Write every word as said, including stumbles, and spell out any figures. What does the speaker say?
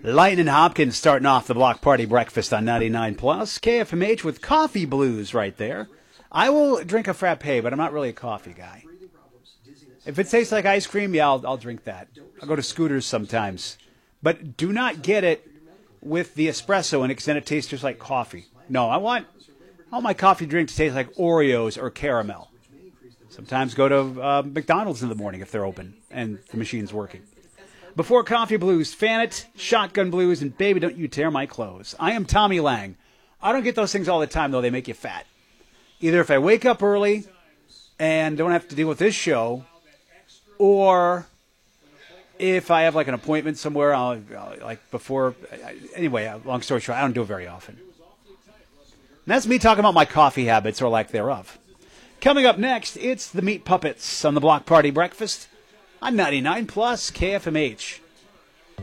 Lightning Hopkins starting off the block party breakfast on ninety-nine plus. K F M H with coffee blues right there. I will drink a frappe, but I'm not really a coffee guy. If it tastes like ice cream, yeah, I'll, I'll drink that. I'll go to Scooters sometimes. But do not get it with the espresso and extend it tastes just like coffee. No, I want all my coffee drink to taste like Oreos or caramel. Sometimes go to uh, McDonald's in the morning if they're open and the machine's working. Before Coffee Blues, Fan It, Shotgun Blues, and Baby Don't You Tear My Clothes. I am Tommy Lang. I don't get those things all the time, though. They make you fat. Either if I wake up early and don't have to deal with this show, or if I have like an appointment somewhere, I'll, I'll, like before. Anyway, long story short, I don't do it very often. And that's me talking about my coffee habits or lack thereof. Coming up next, it's the Meat Puppets on the Block Party Breakfast on ninety-nine plus K F M H.